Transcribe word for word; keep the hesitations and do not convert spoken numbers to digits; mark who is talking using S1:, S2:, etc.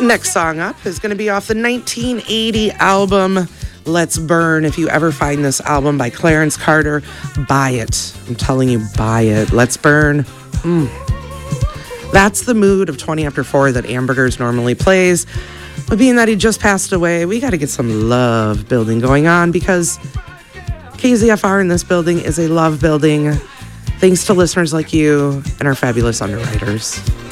S1: Next song up is going to be off the nineteen eighty album Let's Burn. If you ever find this album by Clarence Carter, buy it. I'm telling you, buy it. Let's Burn. Mm. That's the mood of twenty after four that Ambergers normally plays. But being that he just passed away, we got to get some love building going on because K Z F R in this building is a love building. Thanks to listeners like you and our fabulous underwriters.